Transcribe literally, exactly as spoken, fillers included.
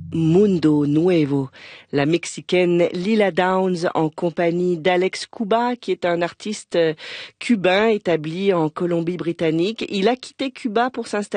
Mundo Nuevo, la Mexicaine Lila Downs en compagnie d'Alex Cuba, qui est un artiste cubain établi en Colombie-Britannique. Il a quitté Cuba pour s'installer